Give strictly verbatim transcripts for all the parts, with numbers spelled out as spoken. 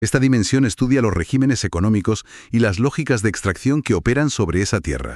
Esta dimensión estudia los regímenes económicos y las lógicas de extracción que operan sobre esa Tierra.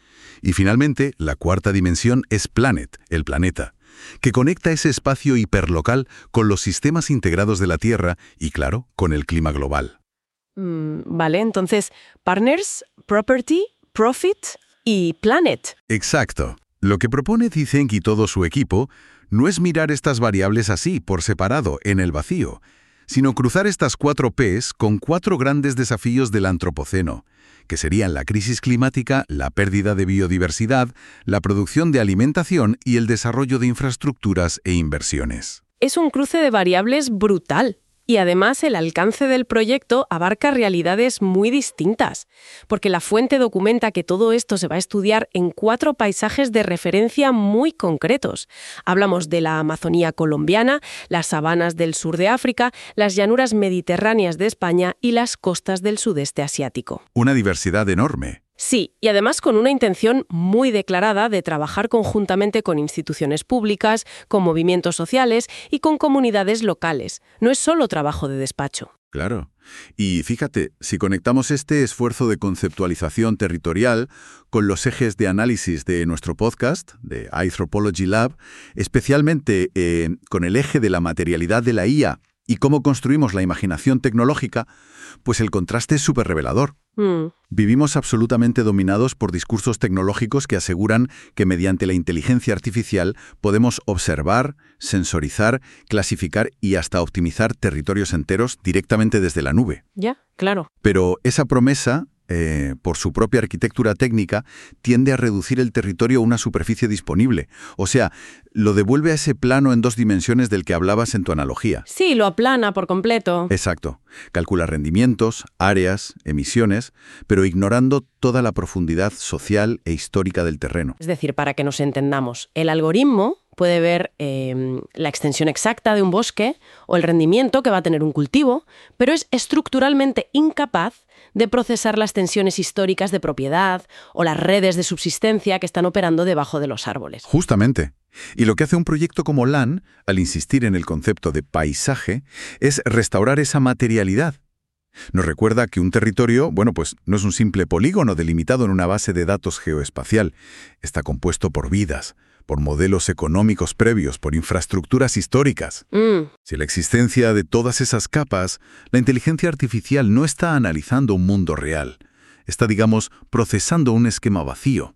Y finalmente, la cuarta dimensión es Planet, el planeta, que conecta ese espacio hiperlocal con los sistemas integrados de la Tierra y, claro, con el clima global. Mm, vale, entonces, Partners, Property, Profit y Planet. Exacto. Lo que propone Cixen y todo su equipo no es mirar estas variables así, por separado, en el vacío, sino cruzar estas cuatro P's con cuatro grandes desafíos del antropoceno, que serían la crisis climática, la pérdida de biodiversidad, la producción de alimentación y el desarrollo de infraestructuras e inversiones. Es un cruce de variables brutal. Y además el alcance del proyecto abarca realidades muy distintas, porque la fuente documenta que todo esto se va a estudiar en cuatro paisajes de referencia muy concretos. Hablamos de la Amazonía colombiana, las sabanas del sur de África, las llanuras mediterráneas de España y las costas del sudeste asiático. Una diversidad enorme. Sí, y además con una intención muy declarada de trabajar conjuntamente con instituciones públicas, con movimientos sociales y con comunidades locales. No es solo trabajo de despacho. Claro. Y fíjate, si conectamos este esfuerzo de conceptualización territorial con los ejes de análisis de nuestro podcast, de Anthropology Lab, especialmente eh, con el eje de la materialidad de la I A y cómo construimos la imaginación tecnológica, pues el contraste es súper revelador. Mm. Vivimos absolutamente dominados por discursos tecnológicos que aseguran que mediante la inteligencia artificial podemos observar, sensorizar, clasificar y hasta optimizar territorios enteros directamente desde la nube. Ya, claro. Pero esa promesa, eh, por su propia arquitectura técnica, tiende a reducir el territorio a una superficie disponible. O sea, lo devuelve a ese plano en dos dimensiones del que hablabas en tu analogía. Sí, lo aplana por completo. Exacto. Calcula rendimientos, áreas, emisiones, pero ignorando toda la profundidad social e histórica del terreno. Es decir, para que nos entendamos, el algoritmo puede ver eh, la extensión exacta de un bosque o el rendimiento que va a tener un cultivo, pero es estructuralmente incapaz de procesar las tensiones históricas de propiedad o las redes de subsistencia que están operando debajo de los árboles. Justamente. Y lo que hace un proyecto como LAN, al insistir en el concepto de paisaje, es restaurar esa materialidad. Nos recuerda que un territorio, bueno, pues no es un simple polígono delimitado en una base de datos geoespacial. Está compuesto por vidas, por modelos económicos previos, por infraestructuras históricas. Mm. Si la existencia de todas esas capas, la inteligencia artificial no está analizando un mundo real. Está, digamos, procesando un esquema vacío.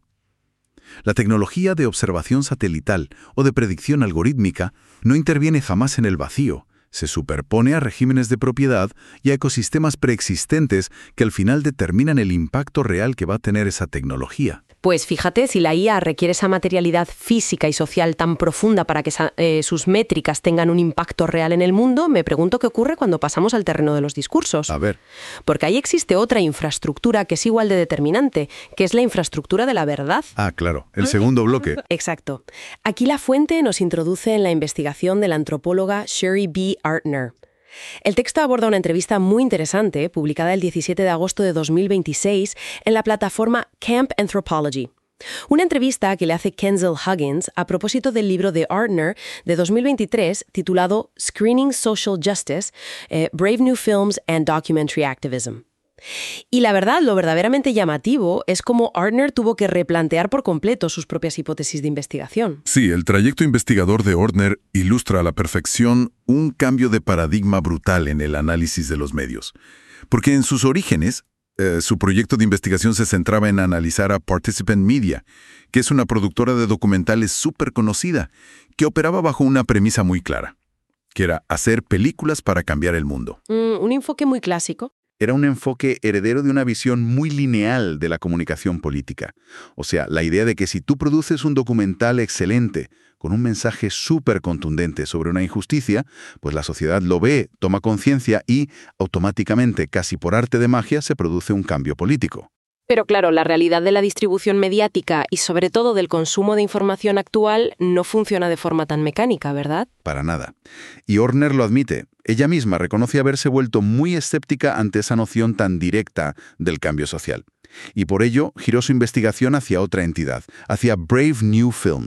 La tecnología de observación satelital o de predicción algorítmica no interviene jamás en el vacío. Se superpone a regímenes de propiedad y a ecosistemas preexistentes que al final determinan el impacto real que va a tener esa tecnología. Pues fíjate, si la I A requiere esa materialidad física y social tan profunda para que esa, eh, sus métricas tengan un impacto real en el mundo, me pregunto qué ocurre cuando pasamos al terreno de los discursos. A ver. Porque ahí existe otra infraestructura que es igual de determinante, que es la infraestructura de la verdad. Ah, claro, el segundo bloque. Exacto. Aquí la fuente nos introduce en la investigación de la antropóloga Sherry B. Artner. El texto aborda una entrevista muy interesante, publicada el diecisiete de agosto de dos mil veintiséis en la plataforma Camp Anthropology. Una entrevista que le hace Kenzel Huggins a propósito del libro de Artner de dos mil veintitrés titulado Screening Social Justice, eh, Brave New Films and Documentary Activism. Y la verdad, lo verdaderamente llamativo es cómo Artner tuvo que replantear por completo sus propias hipótesis de investigación. Sí, el trayecto investigador de Artner ilustra a la perfección un cambio de paradigma brutal en el análisis de los medios. Porque en sus orígenes, eh, su proyecto de investigación se centraba en analizar a Participant Media, que es una productora de documentales súper conocida, que operaba bajo una premisa muy clara, que era hacer películas para cambiar el mundo. Mm, un enfoque muy clásico. Era un enfoque heredero de una visión muy lineal de la comunicación política. O sea, la idea de que si tú produces un documental excelente, con un mensaje súper contundente sobre una injusticia, pues la sociedad lo ve, toma conciencia y, automáticamente, casi por arte de magia, se produce un cambio político. Pero claro, la realidad de la distribución mediática y sobre todo del consumo de información actual no funciona de forma tan mecánica, ¿verdad? Para nada. Y Artner lo admite. Ella misma reconoce haberse vuelto muy escéptica ante esa noción tan directa del cambio social. Y por ello giró su investigación hacia otra entidad, hacia Brave New Films,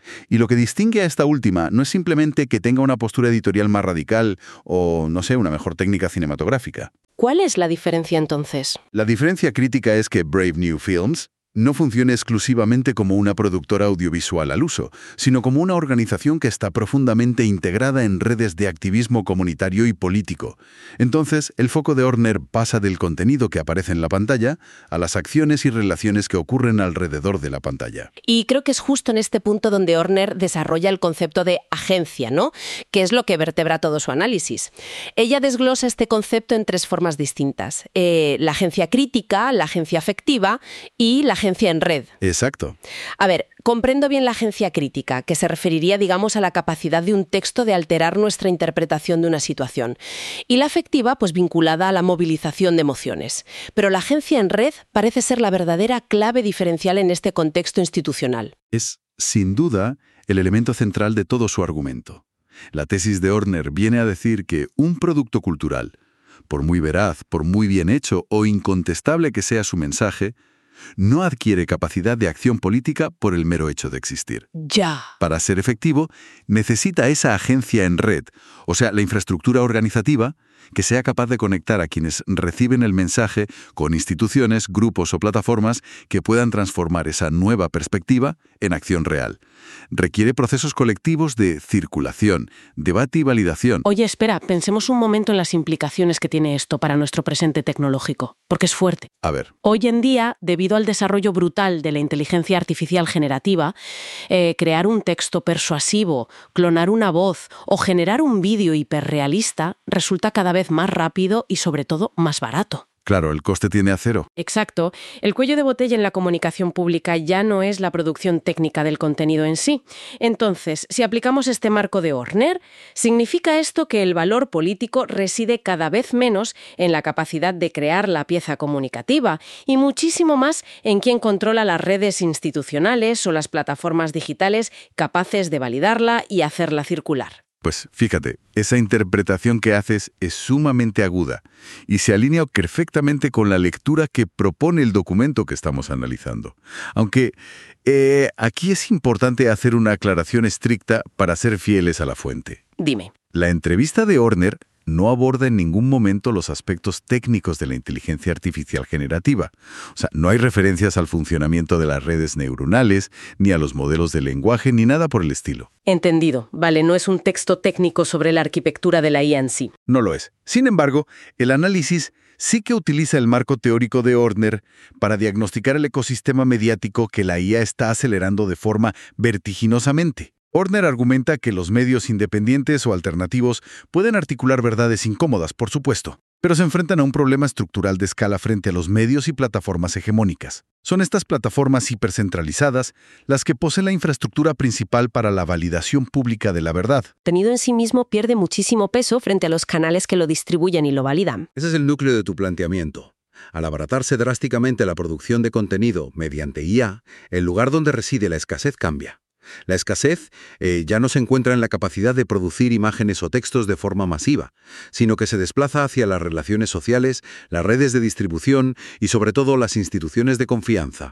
Y lo que distingue a esta última no es simplemente que tenga una postura editorial más radical o, no sé, una mejor técnica cinematográfica. ¿Cuál es la diferencia entonces? La diferencia crítica es que Brave New Films no funciona exclusivamente como una productora audiovisual al uso, sino como una organización que está profundamente integrada en redes de activismo comunitario y político. Entonces, el foco de Ordner pasa del contenido que aparece en la pantalla a las acciones y relaciones que ocurren alrededor de la pantalla. Y creo que es justo en este punto donde Ordner desarrolla el concepto de agencia, ¿no? Que es lo que vertebra todo su análisis. Ella desglosa este concepto en tres formas distintas. Eh, la agencia crítica, la agencia afectiva y la agencia en red. Exacto. A ver, comprendo bien la agencia crítica, que se referiría, digamos, a la capacidad de un texto de alterar nuestra interpretación de una situación. Y la afectiva, pues vinculada a la movilización de emociones. Pero la agencia en red parece ser la verdadera clave diferencial en este contexto institucional. Es, sin duda, el elemento central de todo su argumento. La tesis de Ordner viene a decir que un producto cultural, por muy veraz, por muy bien hecho o incontestable que sea su mensaje, no adquiere capacidad de acción política por el mero hecho de existir. Ya. Para ser efectivo, necesita esa agencia en red, o sea, la infraestructura organizativa, que sea capaz de conectar a quienes reciben el mensaje con instituciones, grupos o plataformas que puedan transformar esa nueva perspectiva en acción real. Requiere procesos colectivos de circulación, debate y validación. Oye, espera, pensemos un momento en las implicaciones que tiene esto para nuestro presente tecnológico, porque es fuerte. A ver. Hoy en día, debido al desarrollo brutal de la inteligencia artificial generativa, eh, crear un texto persuasivo, clonar una voz o generar un vídeo hiperrealista resulta cada vez más rápido y, sobre todo, más barato. Claro, el coste tiene a cero. Exacto. El cuello de botella en la comunicación pública ya no es la producción técnica del contenido en sí. Entonces, si aplicamos este marco de Ordner, significa esto que el valor político reside cada vez menos en la capacidad de crear la pieza comunicativa y muchísimo más en quién controla las redes institucionales o las plataformas digitales capaces de validarla y hacerla circular. Pues fíjate, esa interpretación que haces es sumamente aguda y se alinea perfectamente con la lectura que propone el documento que estamos analizando. Aunque eh, aquí es importante hacer una aclaración estricta para ser fieles a la fuente. Dime. La entrevista de Ordner no aborda en ningún momento los aspectos técnicos de la inteligencia artificial generativa. O sea, no hay referencias al funcionamiento de las redes neuronales, ni a los modelos de lenguaje, ni nada por el estilo. Entendido. Vale, no es un texto técnico sobre la arquitectura de la I A en sí. No lo es. Sin embargo, el análisis sí que utiliza el marco teórico de Ordner para diagnosticar el ecosistema mediático que la I A está acelerando de forma vertiginosamente. Ordner argumenta que los medios independientes o alternativos pueden articular verdades incómodas, por supuesto, pero se enfrentan a un problema estructural de escala frente a los medios y plataformas hegemónicas. Son estas plataformas hipercentralizadas las que poseen la infraestructura principal para la validación pública de la verdad. El contenido en sí mismo pierde muchísimo peso frente a los canales que lo distribuyen y lo validan. Ese es el núcleo de tu planteamiento. Al abaratarse drásticamente la producción de contenido mediante I A, el lugar donde reside la escasez cambia. La escasez eh, ya no se encuentra en la capacidad de producir imágenes o textos de forma masiva, sino que se desplaza hacia las relaciones sociales, las redes de distribución y sobre todo las instituciones de confianza.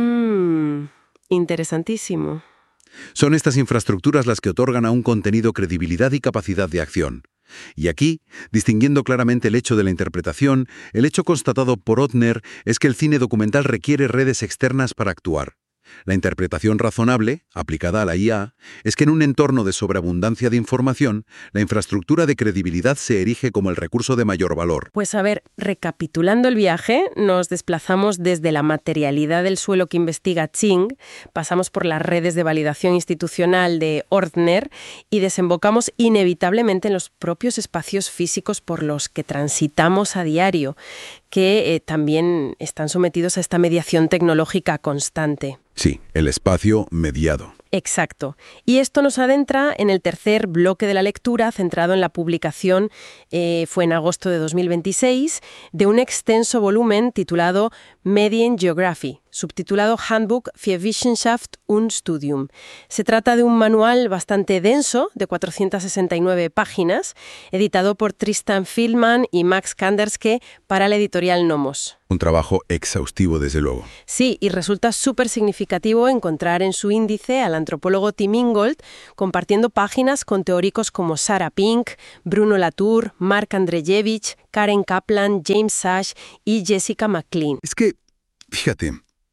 Mmm, interesantísimo. Son estas infraestructuras las que otorgan a un contenido credibilidad y capacidad de acción. Y aquí, distinguiendo claramente el hecho de la interpretación, el hecho constatado por Ordner es que el cine documental requiere redes externas para actuar. La interpretación razonable, aplicada a la I A, es que en un entorno de sobreabundancia de información, la infraestructura de credibilidad se erige como el recurso de mayor valor. Pues a ver, recapitulando el viaje, nos desplazamos desde la materialidad del suelo que investiga Ching, pasamos por las redes de validación institucional de Ordner y desembocamos inevitablemente en los propios espacios físicos por los que transitamos a diario, que eh, también están sometidos a esta mediación tecnológica constante. Sí, el espacio mediado. Exacto. Y esto nos adentra en el tercer bloque de la lectura, centrado en la publicación, eh, fue en agosto de dos mil veintiséis, de un extenso volumen titulado Media in Geography, subtitulado Handbuch für Wissenschaft und Studium. Se trata de un manual bastante denso, de cuatrocientas sesenta y nueve páginas, editado por Tristan Fieldman y Max Kanderske para la editorial Nomos. Un trabajo exhaustivo, desde luego. Sí, y resulta súper significativo encontrar en su índice al antropólogo Tim Ingold compartiendo páginas con teóricos como Sarah Pink, Bruno Latour, Mark Andreyevich, Karen Kaplan, James Sachs y Jessica McLean. Es que, fíjate,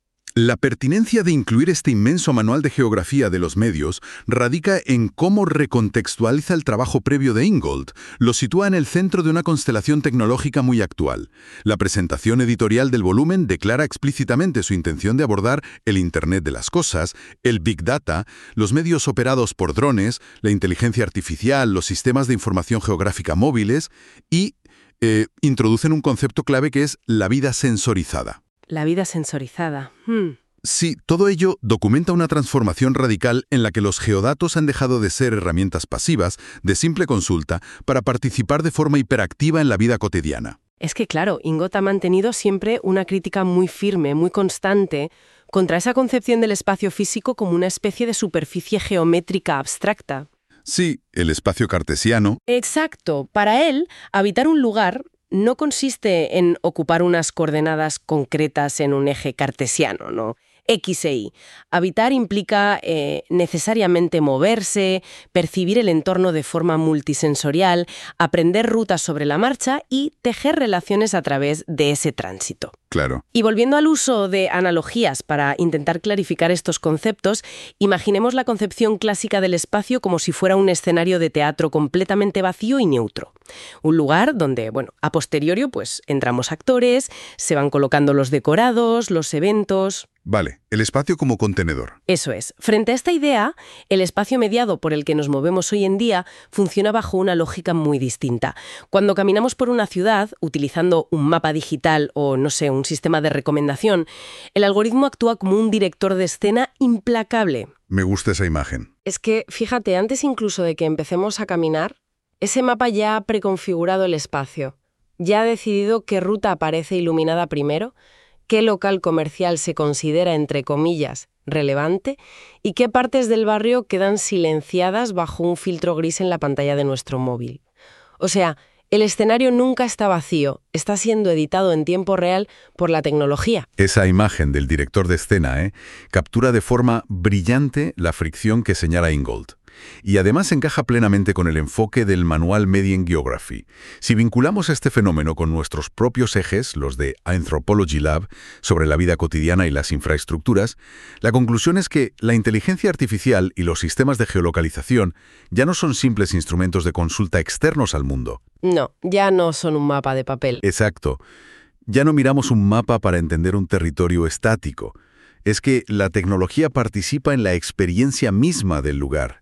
la pertinencia de incluir este inmenso manual de geografía de los medios radica en cómo recontextualiza el trabajo previo de Ingold, lo sitúa en el centro de una constelación tecnológica muy actual. La presentación editorial del volumen declara explícitamente su intención de abordar el Internet de las cosas, el Big Data, los medios operados por drones, la inteligencia artificial, los sistemas de información geográfica móviles y eh, introducen un concepto clave que es la vida sensorizada. La vida sensorizada. Hmm. Sí, todo ello documenta una transformación radical en la que los geodatos han dejado de ser herramientas pasivas, de simple consulta, para participar de forma hiperactiva en la vida cotidiana. Es que, claro, Ingold ha mantenido siempre una crítica muy firme, muy constante, contra esa concepción del espacio físico como una especie de superficie geométrica abstracta. Sí, el espacio cartesiano. Exacto. Para él, habitar un lugar no consiste en ocupar unas coordenadas concretas en un eje cartesiano, ¿no? X e Y. Habitar implica eh, necesariamente moverse, percibir el entorno de forma multisensorial, aprender rutas sobre la marcha y tejer relaciones a través de ese tránsito. Claro. Y volviendo al uso de analogías para intentar clarificar estos conceptos, imaginemos la concepción clásica del espacio como si fuera un escenario de teatro completamente vacío y neutro. Un lugar donde, bueno, a posteriori, pues entramos actores, se van colocando los decorados, los eventos. Vale, el espacio como contenedor. Eso es. Frente a esta idea, el espacio mediado por el que nos movemos hoy en día funciona bajo una lógica muy distinta. Cuando caminamos por una ciudad, utilizando un mapa digital o, no sé, un sistema de recomendación, el algoritmo actúa como un director de escena implacable. Me gusta esa imagen. Es que, fíjate, antes incluso de que empecemos a caminar, ese mapa ya ha preconfigurado el espacio. Ya ha decidido qué ruta aparece iluminada primero, qué local comercial se considera, entre comillas, relevante y qué partes del barrio quedan silenciadas bajo un filtro gris en la pantalla de nuestro móvil. O sea, el escenario nunca está vacío, está siendo editado en tiempo real por la tecnología. Esa imagen del director de escena, ¿eh? captura de forma brillante la fricción que señala Ingold. Y además encaja plenamente con el enfoque del manual Median Geography. Si vinculamos este fenómeno con nuestros propios ejes, los de Anthropology Lab, sobre la vida cotidiana y las infraestructuras, la conclusión es que la inteligencia artificial y los sistemas de geolocalización ya no son simples instrumentos de consulta externos al mundo. No, ya no son un mapa de papel. Exacto. Ya no miramos un mapa para entender un territorio estático. Es que la tecnología participa en la experiencia misma del lugar.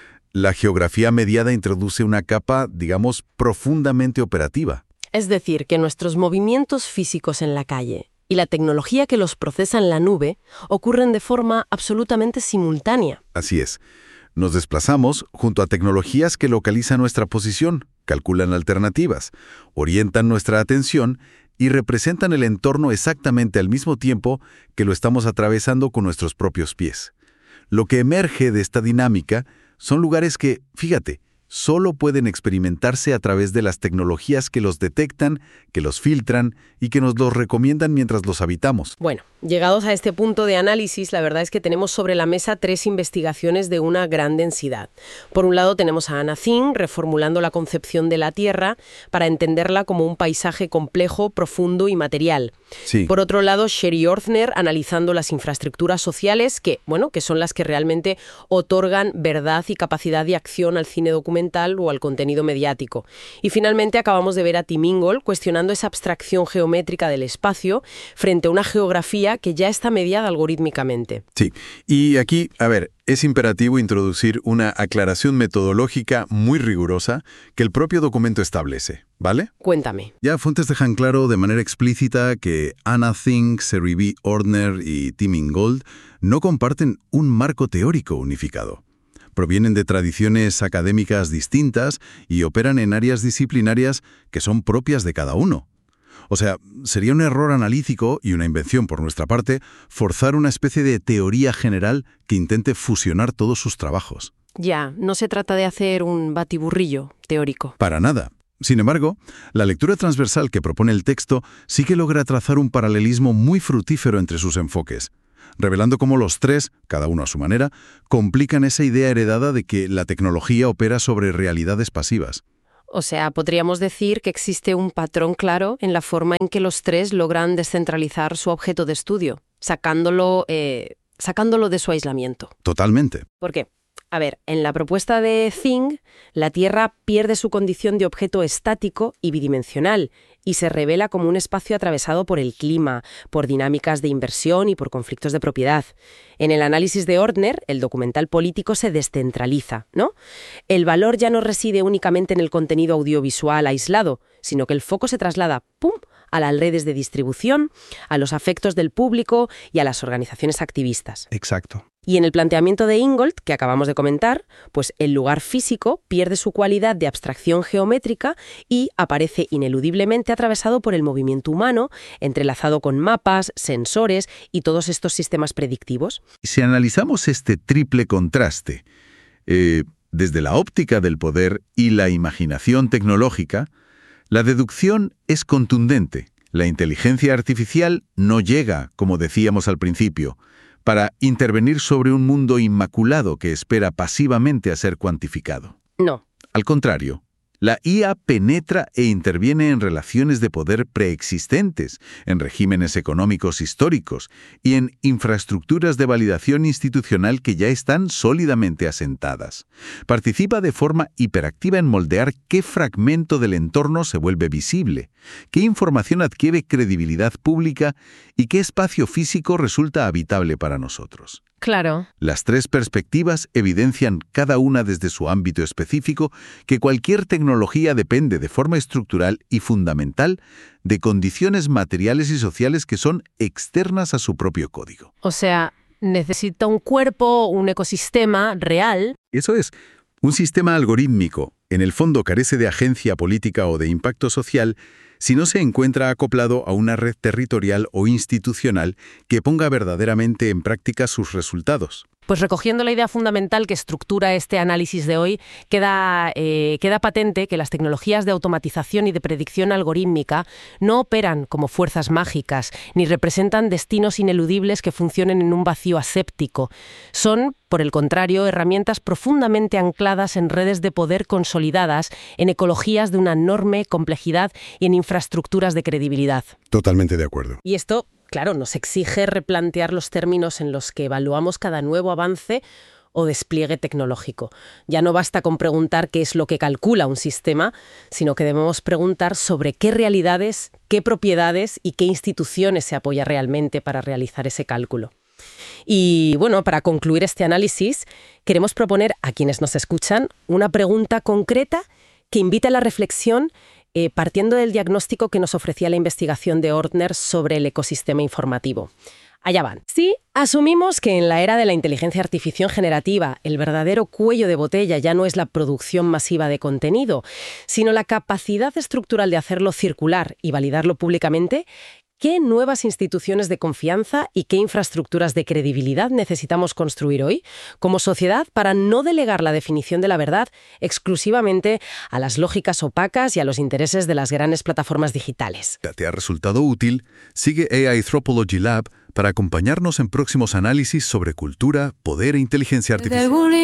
La geografía mediada introduce una capa, digamos, profundamente operativa. Es decir, que nuestros movimientos físicos en la calle y la tecnología que los procesa en la nube ocurren de forma absolutamente simultánea. Así es. Nos desplazamos junto a tecnologías que localizan nuestra posición, calculan alternativas, orientan nuestra atención y representan el entorno exactamente al mismo tiempo que lo estamos atravesando con nuestros propios pies. Lo que emerge de esta dinámica son lugares que, fíjate, solo pueden experimentarse a través de las tecnologías que los detectan, que los filtran y que nos los recomiendan mientras los habitamos. Bueno, llegados a este punto de análisis, la verdad es que tenemos sobre la mesa tres investigaciones de una gran densidad. Por un lado tenemos a Anna Tsing reformulando la concepción de la Tierra para entenderla como un paisaje complejo, profundo y material. Sí. Por otro lado, Sherry Orthner analizando las infraestructuras sociales que, bueno, que son las que realmente otorgan verdad y capacidad de acción al cine documental o al contenido mediático. Y finalmente acabamos de ver a Tim Ingold cuestionando esa abstracción geométrica del espacio frente a una geografía que ya está mediada algorítmicamente. Sí, y aquí, a ver, es imperativo introducir una aclaración metodológica muy rigurosa que el propio documento establece, ¿vale? Cuéntame. Ya fuentes dejan claro de manera explícita que Anna Tsing, Sherry B. Orthner y Tim Ingold no comparten un marco teórico unificado. Provienen de tradiciones académicas distintas y operan en áreas disciplinarias que son propias de cada uno. O sea, sería un error analítico y una invención por nuestra parte forzar una especie de teoría general que intente fusionar todos sus trabajos. Ya, no se trata de hacer un batiburrillo teórico. Para nada. Sin embargo, la lectura transversal que propone el texto sí que logra trazar un paralelismo muy fructífero entre sus enfoques, revelando cómo los tres, cada uno a su manera, complican esa idea heredada de que la tecnología opera sobre realidades pasivas. O sea, podríamos decir que existe un patrón claro en la forma en que los tres logran descentralizar su objeto de estudio, sacándolo, eh, sacándolo de su aislamiento. Totalmente. ¿Por qué? A ver, en la propuesta de Thing, la Tierra pierde su condición de objeto estático y bidimensional y se revela como un espacio atravesado por el clima, por dinámicas de inversión y por conflictos de propiedad. En el análisis de Ortner, el documental político se descentraliza, ¿no? El valor ya no reside únicamente en el contenido audiovisual aislado, sino que el foco se traslada, ¡pum!, a las redes de distribución, a los afectos del público y a las organizaciones activistas. Exacto. Y en el planteamiento de Ingold, que acabamos de comentar, pues el lugar físico pierde su cualidad de abstracción geométrica y aparece ineludiblemente atravesado por el movimiento humano, entrelazado con mapas, sensores y todos estos sistemas predictivos. Si analizamos este triple contraste, eh, desde la óptica del poder y la imaginación tecnológica, la deducción es contundente. La inteligencia artificial no llega, como decíamos al principio, para intervenir sobre un mundo inmaculado que espera pasivamente a ser cuantificado. No. Al contrario, la I A penetra e interviene en relaciones de poder preexistentes, en regímenes económicos históricos y en infraestructuras de validación institucional que ya están sólidamente asentadas. Participa de forma hiperactiva en moldear qué fragmento del entorno se vuelve visible, qué información adquiere credibilidad pública y qué espacio físico resulta habitable para nosotros. Claro. Las tres perspectivas evidencian, cada una desde su ámbito específico, que cualquier tecnología depende de forma estructural y fundamental de condiciones materiales y sociales que son externas a su propio código. O sea, necesita un cuerpo, un ecosistema real. Eso es. Un sistema algorítmico, en el fondo, carece de agencia política o de impacto social si no se encuentra acoplado a una red territorial o institucional que ponga verdaderamente en práctica sus resultados. Pues recogiendo la idea fundamental que estructura este análisis de hoy, queda, eh, queda patente que las tecnologías de automatización y de predicción algorítmica no operan como fuerzas mágicas, ni representan destinos ineludibles que funcionen en un vacío aséptico. Son, por el contrario, herramientas profundamente ancladas en redes de poder consolidadas, en ecologías de una enorme complejidad y en infraestructuras de credibilidad. Totalmente de acuerdo. Y esto, claro, nos exige replantear los términos en los que evaluamos cada nuevo avance o despliegue tecnológico. Ya no basta con preguntar qué es lo que calcula un sistema, sino que debemos preguntar sobre qué realidades, qué propiedades y qué instituciones se apoya realmente para realizar ese cálculo. Y bueno, para concluir este análisis, queremos proponer a quienes nos escuchan una pregunta concreta que invita a la reflexión Eh, partiendo del diagnóstico que nos ofrecía la investigación de Ortner sobre el ecosistema informativo. Allá van. Si asumimos que en la era de la inteligencia artificial generativa el verdadero cuello de botella ya no es la producción masiva de contenido, sino la capacidad estructural de hacerlo circular y validarlo públicamente, ¿qué nuevas instituciones de confianza y qué infraestructuras de credibilidad necesitamos construir hoy como sociedad para no delegar la definición de la verdad exclusivamente a las lógicas opacas y a los intereses de las grandes plataformas digitales? ¿Te ha resultado útil? Sigue A I Anthropology Lab para acompañarnos en próximos análisis sobre cultura, poder e inteligencia artificial.